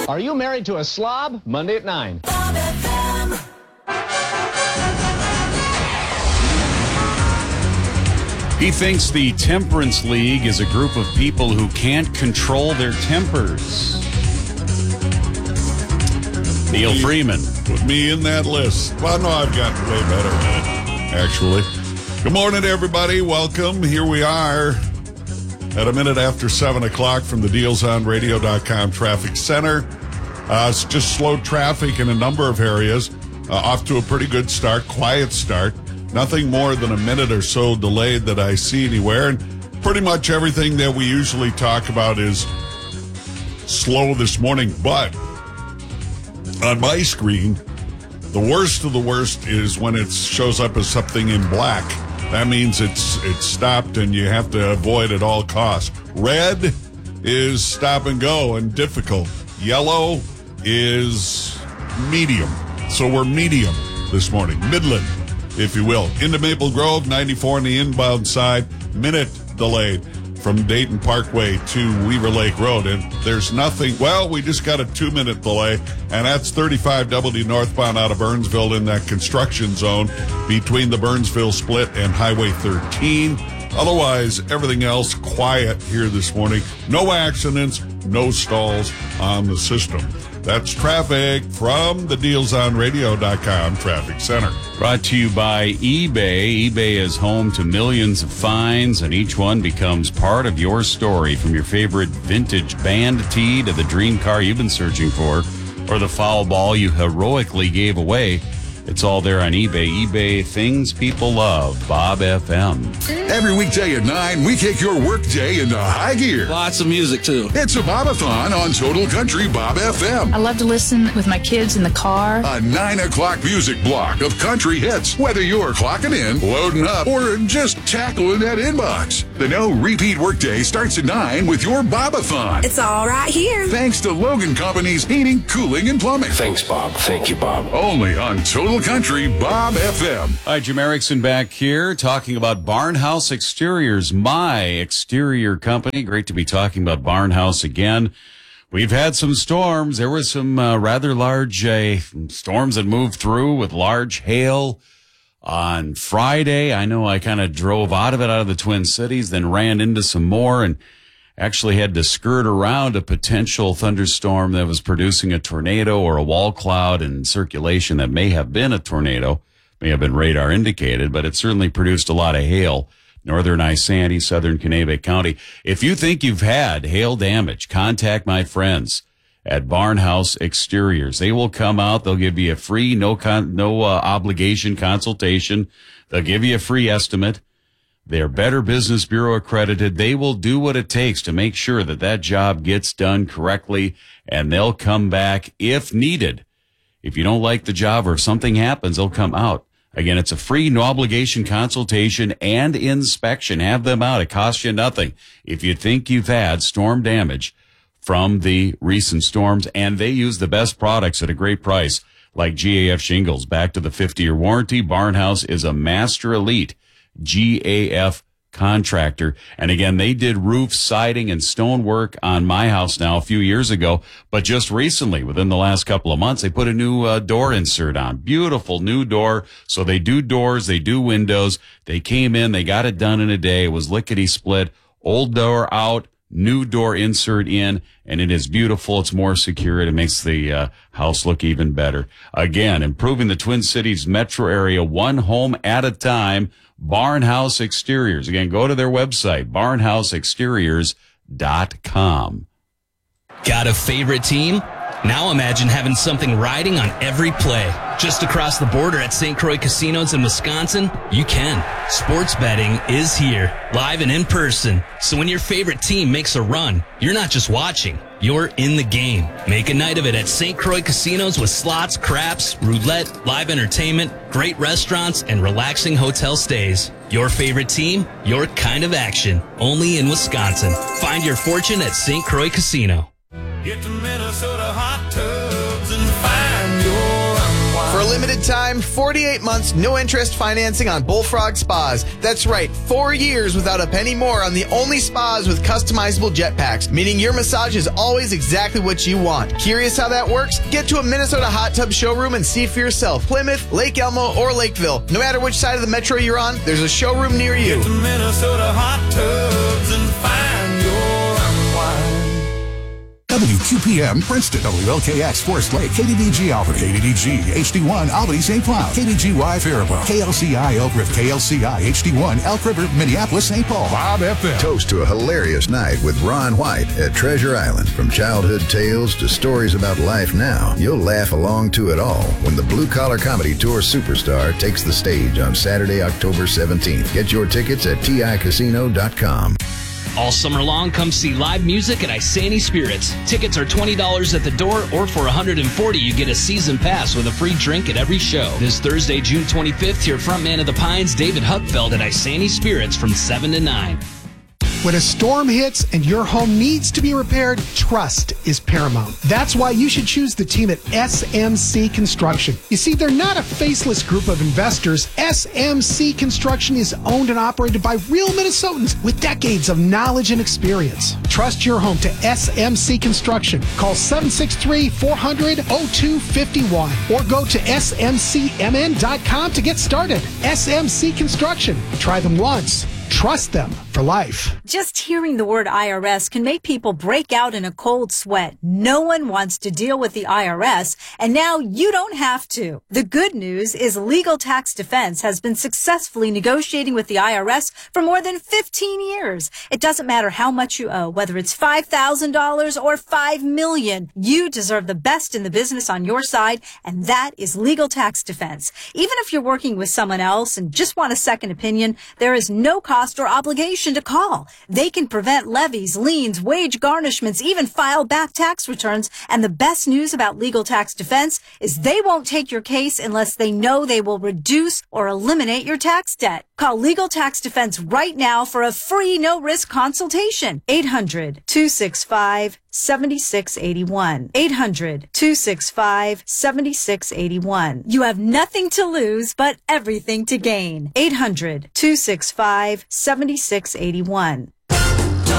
Are you married to a slob? Monday at 9. Bob FM. He thinks the Temperance League is a group of people who can't control their tempers. Neil Freeman. Put me in that list. Well, no, I've gotten way better at it, actually. Good morning, everybody. Welcome. Here we are at a minute after 7 o'clock from the DealsOnRadio.com Traffic Center. It's just slow traffic in a number of areas. Off to a pretty good start, quiet start. Nothing more than a minute or so delayed that I see anywhere. And pretty much everything that we usually talk about is slow this morning. But on my screen, the worst of the worst is when it shows up as something in black. That means it's stopped and you have to avoid at all costs. Red is stop and go and difficult. Yellow is medium. So we're medium this morning. Midland, if you will. Into Maple Grove, 94 on the inbound side. Minute delayed from Dayton Parkway to Weaver Lake Road. And there's nothing. Well, we just got a 2-minute delay, and that's 35W northbound out of Burnsville in that construction zone between the Burnsville split and Highway 13. Otherwise, everything else quiet here this morning. No accidents, no stalls on the system. That's traffic from the DealsOnRadio.com Traffic Center. Brought to you by eBay. eBay is home to millions of finds, and each one becomes part of your story. From your favorite vintage band tee to the dream car you've been searching for, or the foul ball you heroically gave away, it's all there on eBay. eBay, things people love. Bob FM. Every weekday at 9, we take your workday into high gear. Lots of music, too. It's a Bobathon on Total Country Bob FM. I love to listen with my kids in the car. A 9 o'clock music block of country hits, whether you're clocking in, loading up, or just tackling that inbox. The no repeat workday starts at 9 with your Bobathon. It's all right here. Thanks to Logan Company's heating, cooling, and plumbing. Thanks, Bob. Thank you, Bob. Only on Total Country Bob FM. Hi, Jim Erickson back here talking about Barnhouse Exteriors, my exterior company. Great to be talking about Barnhouse again. We've had some storms. There were some rather large storms that moved through with large hail on Friday. I know I kind of drove out of the Twin Cities, then ran into some more and actually had to skirt around a potential thunderstorm that was producing a tornado or a wall cloud in circulation that may have been a tornado, may have been radar indicated, but it certainly produced a lot of hail. Northern Isanti, southern Kanabec County. If you think you've had hail damage, contact my friends at Barnhouse Exteriors. They will come out. They'll give you a free, no obligation consultation. They'll give you a free estimate. They're Better Business Bureau accredited. They will do what it takes to make sure that that job gets done correctly, and they'll come back if needed. If you don't like the job or if something happens, they'll come out. Again, it's a free, no obligation consultation and inspection. Have them out. It costs you nothing. If you think you've had storm damage from the recent storms, and they use the best products at a great price, like GAF shingles, back to the 50-year warranty. Barnhouse is a master elite GAF contractor. And again, they did roof, siding, and stonework on my house now a few years ago. But just recently, within the last couple of months, they put a new door insert on. Beautiful new door. So they do doors, they do windows. They came in, they got it done in a day. It was lickety split. Old door out, new door insert in, and it is beautiful. It's more secure. It makes the house look even better. Again, improving the Twin Cities metro area one home at a time. Barnhouse Exteriors. Again, go to their website, barnhouseexteriors.com. Got a favorite team? Now imagine having something riding on every play. Just across the border at St. Croix Casinos in Wisconsin, you can. Sports betting is here, live and in person. So when your favorite team makes a run, you're not just watching, you're in the game. Make a night of it at St. Croix Casinos with slots, craps, roulette, live entertainment, great restaurants, and relaxing hotel stays. Your favorite team, your kind of action. Only in Wisconsin. Find your fortune at St. Croix Casino. Get to Minnesota hot tubs and find your For a limited time, 48 months, no interest financing on Bullfrog Spas. That's right, 4 years without a penny more on the only spas with customizable jetpacks, meaning your massage is always exactly what you want. Curious how that works? Get to a Minnesota hot tub showroom and see for yourself. Plymouth, Lake Elmo, or Lakeville. No matter which side of the metro you're on, there's a showroom near you. Get to Minnesota hot tubs and find your unwind. WQPM Princeton, WLKX Forest Lake, KDDG Albany, KDDG HD1 Albany St. Cloud, KDGY Faribault, KLCI Elk River, KLCI HD1 Elk River, Minneapolis St. Paul. Bob FM. Toast to a hilarious night with Ron White at Treasure Island. From childhood tales to stories about life now, you'll laugh along to it all when the Blue Collar Comedy Tour Superstar takes the stage on Saturday, October 17th. Get your tickets at TICasino.com. All summer long, come see live music at Isani Spirits. Tickets are $20 at the door, or for $140, you get a season pass with a free drink at every show. This Thursday, June 25th, hear frontman of the Pines, David Huckfeld, at Isani Spirits from 7 to 9. When a storm hits and your home needs to be repaired, trust is paramount. That's why you should choose the team at SMC Construction. You see, they're not a faceless group of investors. SMC Construction is owned and operated by real Minnesotans with decades of knowledge and experience. Trust your home to SMC Construction. Call 763-400-0251 or go to smcmn.com to get started. SMC Construction. Try them once. Trust them for life. Just hearing the word IRS can make people break out in a cold sweat. No one wants to deal with the IRS, and now you don't have to. The good news is Legal Tax Defense has been successfully negotiating with the IRS for more than 15 years. It doesn't matter how much you owe, whether it's $5,000 or $5 million. You deserve the best in the business on your side, and that is Legal Tax Defense. Even if you're working with someone else and just want a second opinion, there is no cost or obligation to call. They can prevent levies, liens, wage garnishments, even file back tax returns. And the best news about Legal Tax Defense is they won't take your case unless they know they will reduce or eliminate your tax debt. Call Legal Tax Defense right now for a free no-risk consultation. 800-265-7681. 800-265-7681. You have nothing to lose, but everything to gain. 800-265-7681.